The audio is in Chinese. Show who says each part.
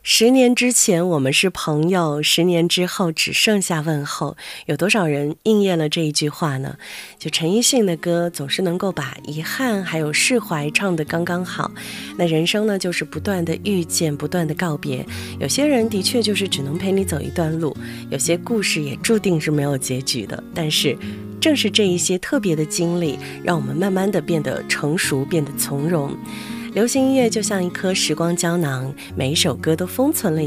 Speaker 1: 10年之前我们是朋友，10年之后只剩下问候。有多少人应验了这一句话呢？就陈奕迅的歌总是能够把遗憾还有释怀唱得刚刚好。那人生呢，就是不断的遇见，不断的告别。有些人的确就是只能陪你走一段路，有些故事也注定是没有结局的。但是正是这一些特别的经历，让我们慢慢的变得成熟，变得从容。流行音乐就像一颗时光胶囊，每一首歌都封存了